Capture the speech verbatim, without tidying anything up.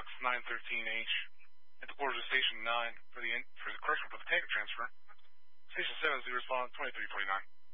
Fox nine thirteen H at the quarters of Station nine for the in, for the correction for the tanker transfer. Station seven is the response twenty-three forty-nine.